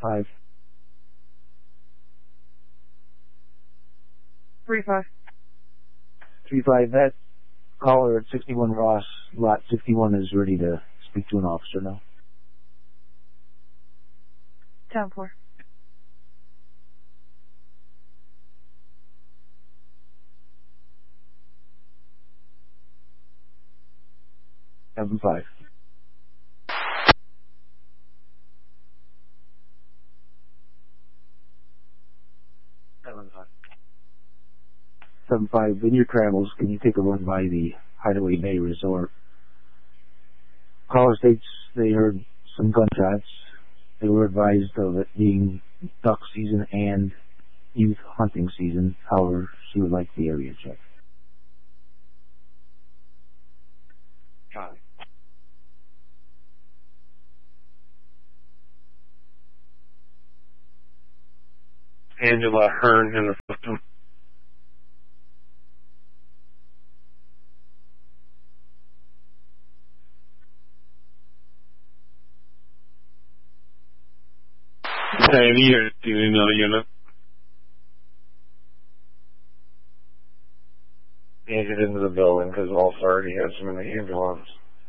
5. 3-5. 3-5. That caller at 61 Ross, lot 61 is ready to speak to an officer now. 10-4. 7-5. 7-5. In your travels, can you take a run by the Hideaway Bay Resort? Caller states they heard some gunshots. They were advised of it being duck season and youth hunting season. However, she would like the area checked. Got it. Angela Hearn in the system. Sandy, you're in another unit. He entered into the building because Waltz already has him in the ambulance.